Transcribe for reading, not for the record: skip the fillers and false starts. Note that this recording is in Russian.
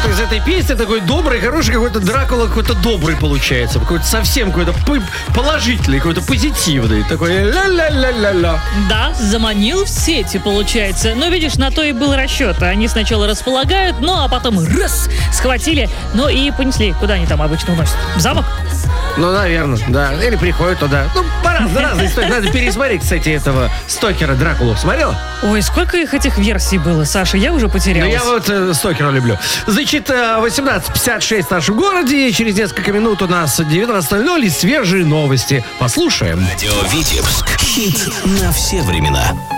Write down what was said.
вот из этой песни такой добрый, хороший какой-то Дракула, какой-то добрый получается. Какой-то совсем какой-то положительный, какой-то позитивный. Такой ля-ля-ля-ля-ля. Да, заманил в сети, получается. Но, видишь, на то и был расчет. Они сначала располагают, ну а потом раз, схватили, ну и понесли. Куда они там обычно уносят? В замок? Ну, наверное, да. Или приходят туда. Ну, разные истории. Надо пересмотреть, кстати, этого Стокера Дракулу. Смотрела? Ой, сколько их этих версий было, Саша? Я уже потерялась. Ну, я вот Стокера люблю. Значит, 18:56 в нашем городе. Через несколько минут у нас 19:00 и свежие новости. Послушаем. Радио Витебск. Хит на все времена.